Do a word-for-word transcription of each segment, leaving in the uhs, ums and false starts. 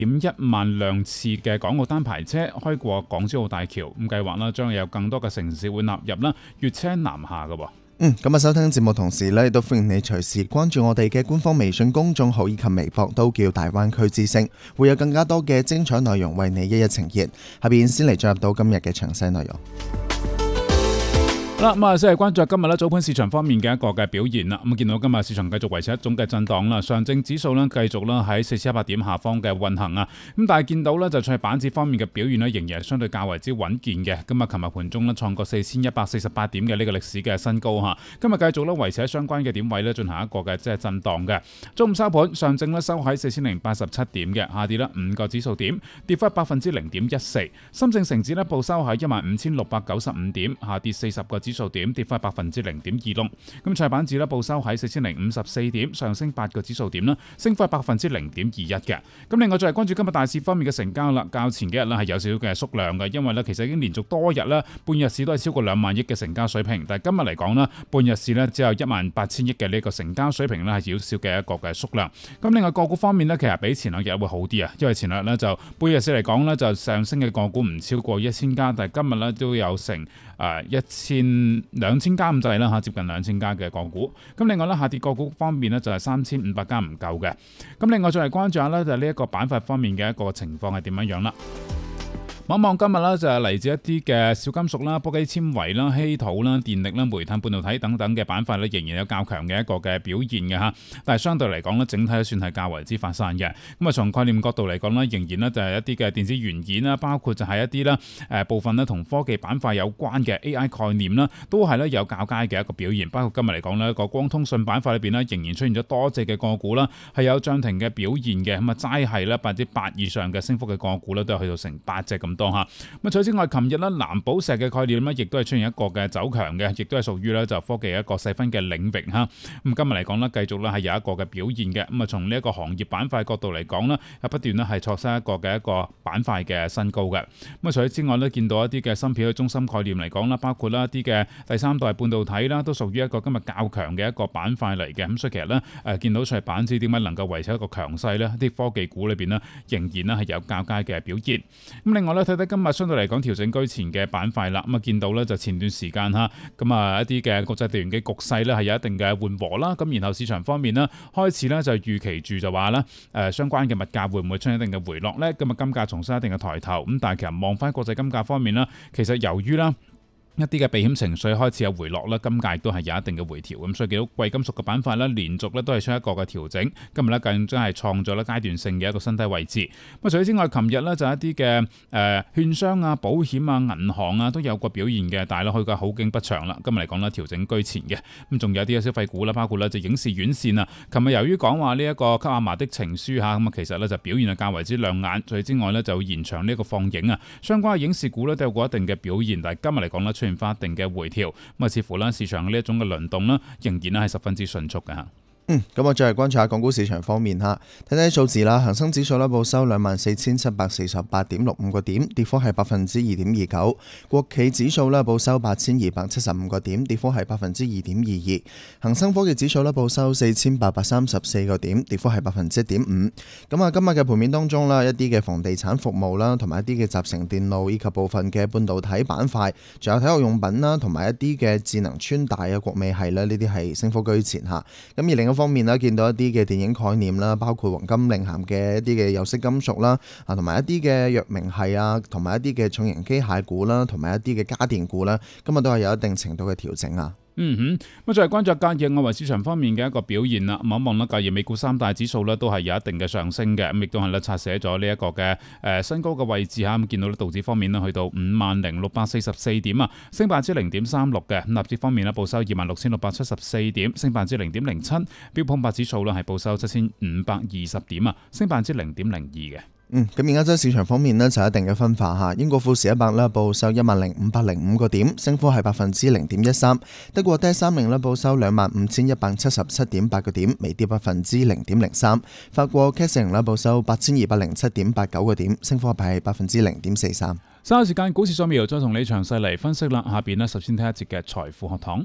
點一萬輛次嘅港澳單牌車開過港珠澳大橋，咁計劃啦將有更多嘅城市會納入啦粵車南下嘅。 嗯，咁啊，收聽節目同時呢，亦都歡迎你隨時關注我哋嘅官方微信公眾號以及微博，都叫大灣區之聲，會有更加多嘅精彩內容為你一一呈現。下邊先嚟進入到今日嘅詳細內容。 好啦，咁啊，先係關注今日咧早盤市場方面嘅一個嘅表現啦。咁啊，見到今日市場繼續維持一種嘅震盪啦，上證指數咧繼續咧喺四千一百點下方嘅運行啊。咁但係見到咧就在板指方面嘅表現咧，仍然係相對較為之穩健嘅。咁啊，琴日盤中咧創過四千一百四十八點嘅呢個歷史嘅新高嚇。今日繼續咧維持喺相關嘅點位咧進行一個嘅即係震盪嘅。中午收盤，上證咧收喺四千零八十七點嘅，下跌咧五個指數點，跌幅百分之零點一四。深證成指咧報收喺一萬五千六百九十五點，下跌四十個指數點，跌幅百分之零點二六。咁創業板指咧報收喺四千零五十四點，上升八個指數點啦，升幅係百分之零點二一嘅。咁另外再嚟關注今日大市方面嘅成交啦，較前幾日咧係有少少嘅縮量嘅，因為咧其實已經連續多日咧半日市都係超過兩萬億嘅成交水平，但係今日嚟講咧半日市咧只有一萬八千億嘅呢個成交水平咧係少少嘅一個嘅縮量。咁另外個股方面咧，其實比前兩日會好啲啊，因為前兩日咧就半日市嚟講咧就上升嘅個股唔超過一千家，但係今日咧都有成誒一千兩千家咁滯啦嚇，接近兩千家嘅個股。咁另外咧下跌個股方面咧就係三千五百家唔夠嘅。咁另外再嚟關注下咧就係呢一個板塊方面嘅一個情況係點樣樣啦。望一望今日咧就係嚟自一啲嘅小金屬啦、玻璃纖維啦、稀土啦、電力啦、煤炭、半導體等等嘅板塊咧，仍然有較強嘅一個嘅表現嘅嚇。但係相對嚟講咧，整體都算係較為之發散嘅。咁啊，從概念角度嚟講咧，仍然咧就係一啲嘅電子元件啦，包括就係一啲啦誒部分咧同科技板塊有關嘅 A I 概念啦，都係咧有較佳嘅一個表現。包括今日嚟講咧，個光通訊板塊裏邊咧，仍然出現咗多隻嘅個股啦，係有漲停嘅表現嘅。咁啊，齋係咧百分之八以上嘅升幅嘅個股咧，都係去到成八隻咁多嚇。咁除此之外，琴日咧藍寶石嘅概念咧，亦都係出現一個嘅走強嘅，亦都係屬於咧就科技一個細分嘅領域嚇。咁今日嚟講咧，繼續咧係有一個嘅表現嘅。咁啊，從呢一個行業板塊角度嚟講咧，係不斷咧係創新一個嘅一個板塊嘅新高嘅。咁啊，除此之外咧，見到一啲嘅芯片嘅中心概念嚟講啦，包括啦一啲嘅第三代半導體啦，都屬於一個今日較強嘅一個板塊嚟嘅。咁所以其實咧誒見到創業板指點解能夠維持一個強勢咧？啲科技股裏邊咧仍然咧係有較佳嘅表現。咁另外咧睇睇今日相對嚟講調整居前嘅板塊啦，咁啊見到咧就前段時間嚇，咁啊一啲嘅國際地緣嘅局勢咧係有一定嘅緩和啦，咁然後市場方面呢，開始咧就預期住就話咧誒相關嘅物價會唔會出現一定嘅回落咧？咁啊金價重新一定嘅抬頭，咁但係其實望翻國際金價方面啦，其實由於啦一啲嘅避險情緒開始有回落啦，金價亦都係有一定嘅回調，咁所以見到貴金屬嘅板塊咧連續咧都係出一個嘅調整，今日咧更真係創咗咧階段性嘅一個新低位置。咁除此之外，琴日咧就一啲嘅誒券商啊、保險啊、銀行啊都有個表現嘅，但係咧佢嘅好景不長啦。今日嚟講咧調整居前嘅，咁仲有啲嘅消費股啦，包括咧就影視院線啊。琴日由於講話呢一個給阿嫲的情書嚇，咁啊其實咧就表現係較為之亮眼。除此之外咧就延長呢一個放映啊，相關嘅影視股咧都有過一定嘅表現，但係今日嚟講咧出現翻一定嘅回調，咁啊似乎咧市場呢一種嘅輪動咧仍然咧係十分之迅速嘅嚇。 嗯，咁我再嚟關注下港股市場方面嚇，睇睇數字啦。恒生指數咧報收兩萬四千七百四十八點六五個點，跌幅係百分之二點二九。國企指數咧報收八千二百七十五個點，跌幅係百分之二點二二。恒生科技指數咧報收四千八百三十四個點，跌幅係百分之一點五。咁啊，今日嘅盤面當中啦，一啲嘅房地產服務啦，同埋一啲嘅集成電路以及部分嘅半導體板塊，仲有體育用品啦，同埋一啲嘅智能穿戴啊、國美係啦，呢啲係升幅居前嚇。咁而另一方面咧，見到一啲嘅電影概念啦，包括黃金領銜嘅一啲嘅有色金屬啦，啊同埋一啲嘅藥明係啊，同埋一啲嘅重型機械股啦，同埋一啲嘅家電股啦，今日都係有一定程度嘅調整啊。 嗯哼，咁再嚟關注隔夜外圍市場方面嘅一個表現啦。望一望啦，隔夜美股三大指數咧都係有一定嘅上升嘅，咁亦都係咧刷寫咗呢一個嘅誒新高嘅位置嚇。咁見到咧道指方面咧去到五萬零六百四十四點啊，升百分之零點三六嘅。納指方面咧報收二萬六千六百七十四點，升百分之零點零七。標普五百指數咧係報收七千五百二十點啊，升百分之零點零二嘅。 嗯，咁而家即係市場方面呢，就有一定嘅分化嚇。英國富時一百咧報收一萬零五百零五個點，升幅係百分之零點一三。德國 D A X 三零咧報收兩萬五千一百七十七點八個點，微跌百分之零點零三。法國 C A C 咧報收八千二百零七點八九個點，升幅係百分之零點四三。 稍後時間股市掃描，再同你詳細嚟分析啦。下邊呢，首先睇一節嘅財富學堂。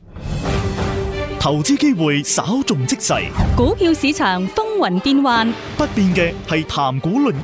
投資機會稍縱即逝， 股票市場風雲變幻， 不變嘅係談股論